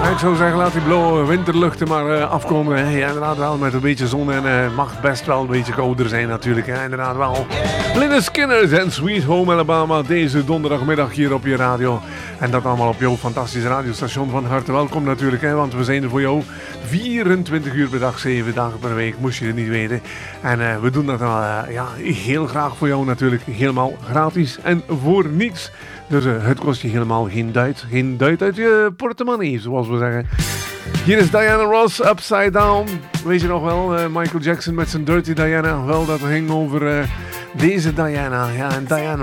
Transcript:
Ik zou zeggen, laat die blauwe winterluchten maar afkomen. Ja, inderdaad wel, met een beetje zon en mag best wel een beetje kouder zijn natuurlijk. Hè. Inderdaad wel. Lynyrd Skynyrd en Sweet Home Alabama deze donderdagmiddag hier op je radio. En dat allemaal op jouw fantastische radiostation. Van harte welkom natuurlijk, hè, want we zijn er voor jou 24 uur per dag, 7 dagen per week, moest je het niet weten. En we doen dat heel graag voor jou natuurlijk, helemaal gratis en voor niets. Dus het kost je helemaal geen duit uit je portemonnee, zoals we zeggen. Hier is Diana Ross, Upside Down. Weet je nog wel, Michael Jackson met zijn Dirty Diana. Wel, dat ging over deze Diana. Ja, en Diana